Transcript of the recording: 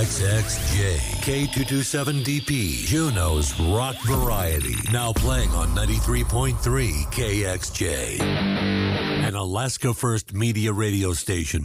KXXJ, K227DP, Juneau's Rock Variety. Now playing on 93.3 KXJ. An Alaska First Media radio station.